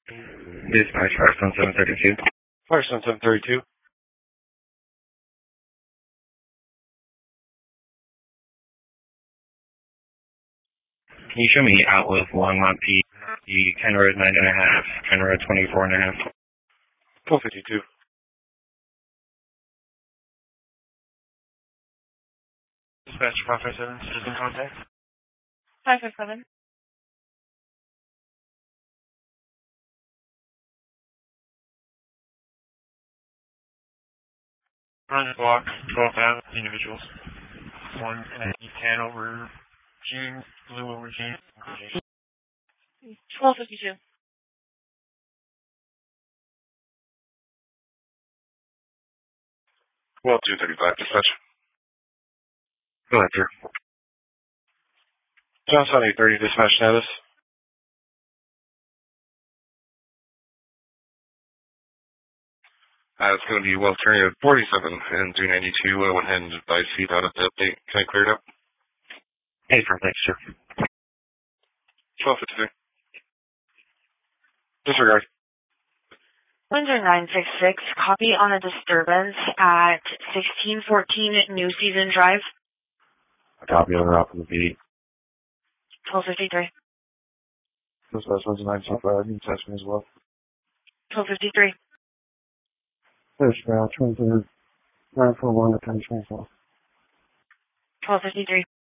Dispatch, Firestone 732. Firestone 732. Can you show me out with Longmont P? The Kenra is 9.5, Kenra 24.5. 1252. Dispatch 557, citizen contact. 557. On the block, 12 out individuals. One tan over jeans, blue over jeans. 1252. Well, 235, dispatch. Go ahead, sir. Johnson 830, dispatch status. It's going to be well turning at 47 and 392. I went ahead and advised feed out of the update. Can I clear it up? Hey, for thanks, sir. 1253. Disregard. Windsor 966, copy on a disturbance at 1614 New Season Drive. A copy of the route from the PD. 1253. Dispatch Windsor 965, you can test me as well. 1253. Dispatch, Windsor 941 attention as well. 1253.